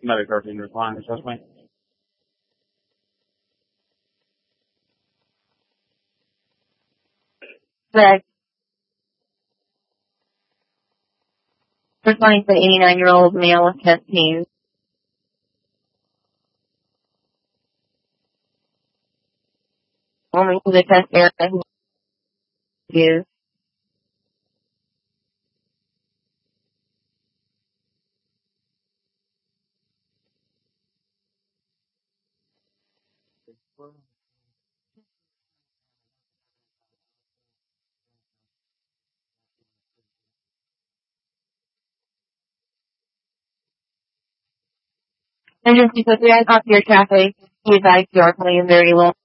Metacarpine recliner, trust me. Correct. Responding to 89-year-old male with chest pains. Only to the chest area is. And just because we have off your traffic, you advise you are playing very low.